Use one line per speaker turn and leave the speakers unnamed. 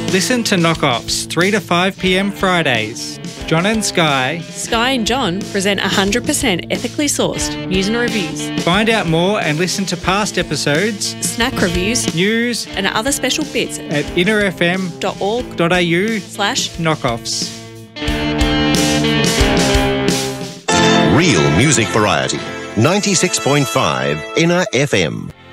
Listen to Knockoffs 3 to 5 p.m. Fridays. John and Sky
and John present 100% ethically sourced news and reviews.
Find out more and listen to past episodes,
snack reviews,
news
and other special bits
at innerfm.org.au/knockoffs.
Real music variety. 96.5 Inner FM.